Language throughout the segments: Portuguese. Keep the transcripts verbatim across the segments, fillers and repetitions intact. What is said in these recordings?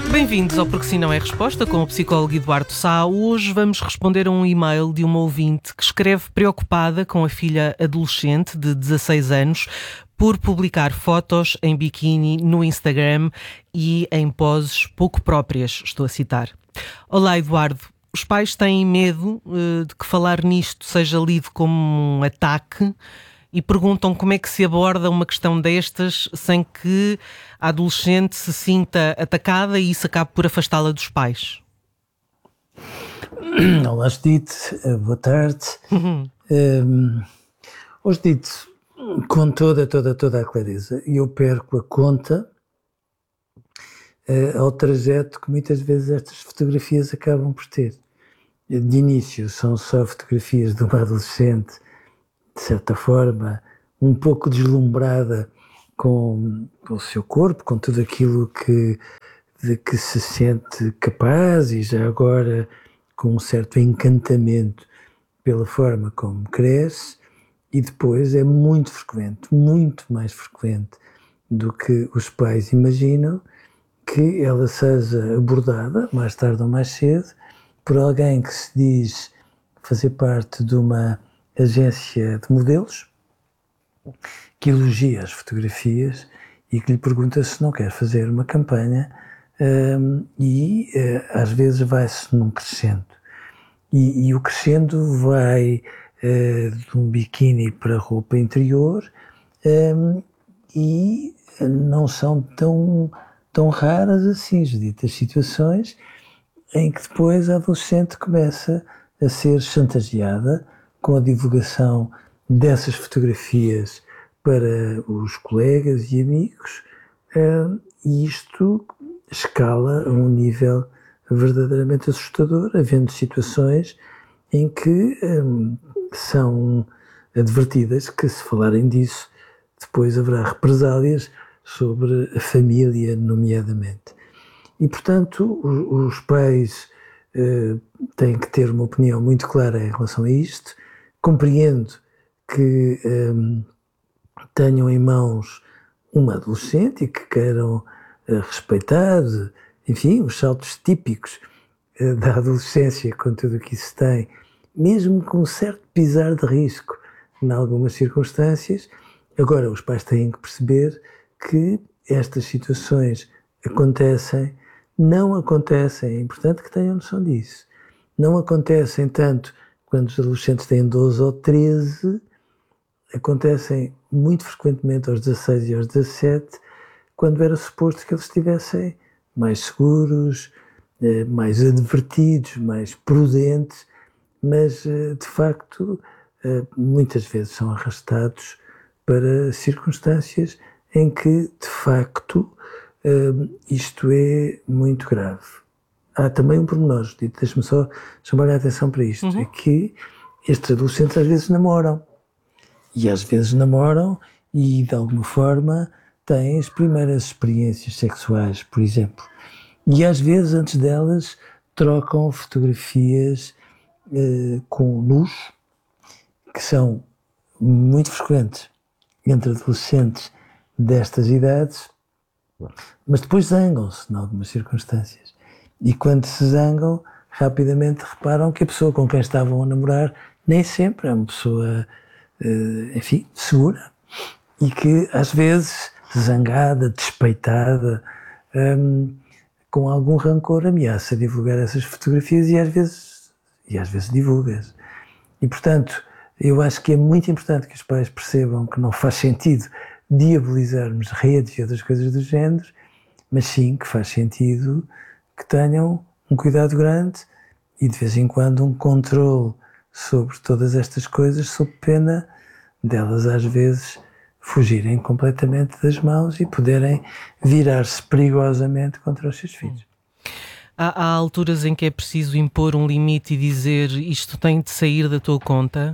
Bem-vindos ao Porque Sim Não É Resposta, com o psicólogo Eduardo Sá. Hoje vamos responder a um e-mail de uma ouvinte que escreve preocupada com a filha adolescente de dezasseis anos por publicar fotos em biquíni no Instagram e em poses pouco próprias, estou a citar. Olá, Eduardo. Os pais têm medo uh, de que falar nisto seja lido como um ataque e perguntam como é que se aborda uma questão destas sem que a adolescente se sinta atacada e isso acabe por afastá-la dos pais. Olá, Judite, boa tarde. Uhum. Um, hoje, Judite, com toda, toda, toda a clareza, eu perco a conta uh, ao trajeto que muitas vezes estas fotografias acabam por ter. De início são só fotografias de uma adolescente, de certa forma, um pouco deslumbrada com, com o seu corpo, com tudo aquilo que, de que se sente capaz e já agora com um certo encantamento pela forma como cresce, e depois é muito frequente, muito mais frequente do que os pais imaginam, que ela seja abordada, mais tarde ou mais cedo, por alguém que se diz fazer parte de uma agência de modelos, que elogia as fotografias e que lhe pergunta se não quer fazer uma campanha, um, e uh, às vezes vai-se num crescendo. E, e o crescendo vai uh, de um biquíni para roupa interior, um, e não são tão, tão raras assim, Judite, as situações em que depois a adolescente começa a ser chantageada com a divulgação dessas fotografias para os colegas e amigos, e isto escala a um nível verdadeiramente assustador, havendo situações em que um, são advertidas que, se falarem disso, depois haverá represálias sobre a família, nomeadamente. E, portanto, os, os pais uh, têm que ter uma opinião muito clara em relação a isto. Compreendo que um, tenham em mãos uma adolescente e que queiram uh, respeitar, enfim, os saltos típicos uh, da adolescência, com tudo o que isso tem, mesmo com um certo pisar de risco em algumas circunstâncias. Agora, os pais têm que perceber que estas situações acontecem, não acontecem, é importante que tenham noção disso, não acontecem tanto quando os adolescentes têm doze ou treze, acontecem muito frequentemente aos dezasseis e aos dezassete, quando era suposto que eles estivessem mais seguros, mais advertidos, mais prudentes, mas de facto muitas vezes são arrastados para circunstâncias em que de facto isto é muito grave. Há também um pormenor, deixa-me só chamar a atenção para isto, uhum. É que estes adolescentes às vezes namoram, e às vezes namoram e de alguma forma têm as primeiras experiências sexuais, por exemplo, e às vezes antes delas trocam fotografias eh, com nus, que são muito frequentes entre adolescentes destas idades, mas depois zangam-se em algumas circunstâncias. E quando se zangam, rapidamente reparam que a pessoa com quem estavam a namorar nem sempre é uma pessoa, enfim, segura. E que, às vezes, zangada, despeitada, um, com algum rancor, ameaça divulgar essas fotografias e às vezes, e às vezes divulga-as. E, portanto, eu acho que é muito importante que os pais percebam que não faz sentido diabolizarmos redes e outras coisas do género, mas sim que faz sentido que tenham um cuidado grande e de vez em quando um controle sobre todas estas coisas, sob pena delas às vezes fugirem completamente das mãos e poderem virar-se perigosamente contra os seus filhos. Há, há alturas em que é preciso impor um limite e dizer isto tem de sair da tua conta?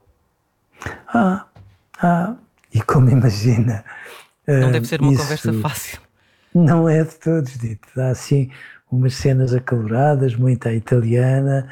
Ah, ah, e como imagina... Não deve ser uma isso conversa fácil. Não é de todos dito. Há assim umas cenas acaloradas, muito à italiana,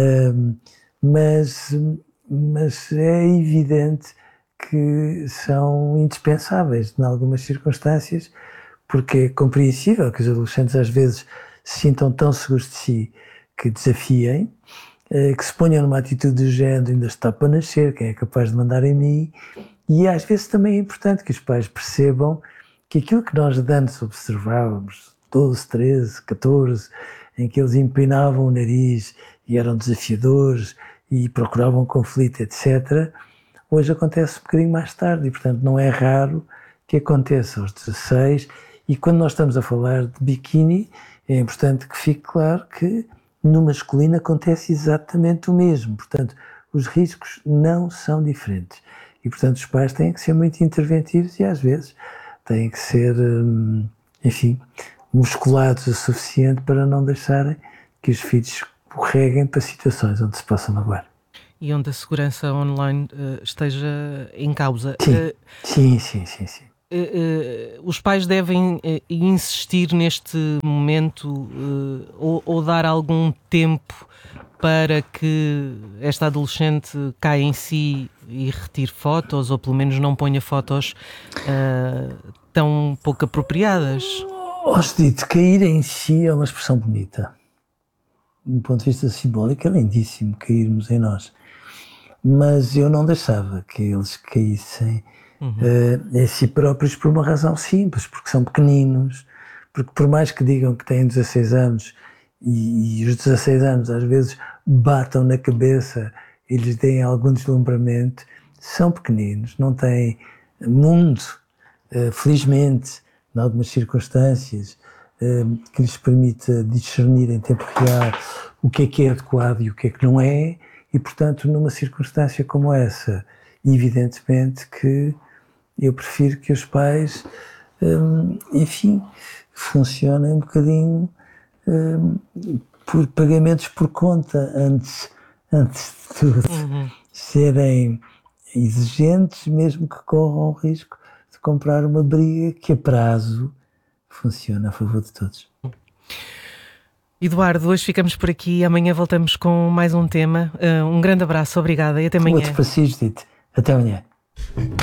mas, mas é evidente que são indispensáveis em algumas circunstâncias, porque é compreensível que os adolescentes às vezes se sintam tão seguros de si que desafiem, que se ponham numa atitude do género, ainda está para nascer, quem é capaz de mandar em mim? E às vezes também é importante que os pais percebam que aquilo que nós antes observávamos, doze, treze, catorze, em que eles empinavam o nariz e eram desafiadores e procuravam conflito, etcétera, hoje acontece um bocadinho mais tarde e, portanto, não é raro que aconteça aos dezasseis. E quando nós estamos a falar de biquíni, é importante que fique claro que no masculino acontece exatamente o mesmo. Portanto, os riscos não são diferentes. E, portanto, os pais têm que ser muito interventivos e, às vezes, têm que ser, enfim, musculados o suficiente para não deixarem que os filhos escorreguem para situações onde se possam magoar. E onde a segurança online uh, esteja em causa. Sim, uh, sim, sim, sim, sim. Uh, uh, os pais devem uh, insistir neste momento uh, ou, ou dar algum tempo para que esta adolescente caia em si e retire fotos, ou pelo menos não ponha fotos uh, tão pouco apropriadas? Oh, Judite, cair em si é uma expressão bonita. Do ponto de vista simbólico é lindíssimo cairmos em nós. Mas eu não deixava que eles caíssem uhum. uh, em si próprios por uma razão simples, porque são pequeninos, porque por mais que digam que têm dezasseis anos e, e os dezasseis anos às vezes batam na cabeça e lhes deem algum deslumbramento, são pequeninos, não têm mundo, uh, felizmente, em algumas circunstâncias, uh, que lhes permita discernir em tempo real o que é que é adequado e o que é que não é. E, portanto, numa circunstância como essa, evidentemente que eu prefiro que os pais, hum, enfim, funcionem um bocadinho hum, por pagamentos por conta, antes, antes de tudo, uhum. serem exigentes, mesmo que corram o risco de comprar uma briga que a prazo funciona a favor de todos. Eduardo, hoje ficamos por aqui, amanhã voltamos com mais um tema. Uh, um grande abraço, obrigada e até amanhã. Outro para si, Judite. Até amanhã.